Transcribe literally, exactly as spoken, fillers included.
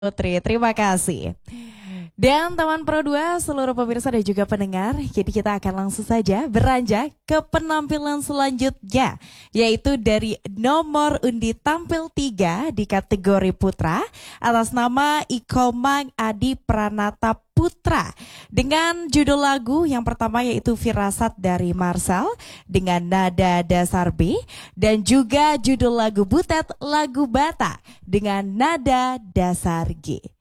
Putri, terima kasih. Dan teman Pro dua, seluruh pemirsa dan juga pendengar, jadi kita akan langsung saja beranjak ke penampilan selanjutnya, yaitu dari nomor undi tampil tiga di kategori putra atas nama Ikomang Adi Pranata Putra dengan judul lagu yang pertama yaitu Firasat dari Marcel dengan nada dasar B, dan juga judul lagu Butet lagu Bata dengan nada dasar G.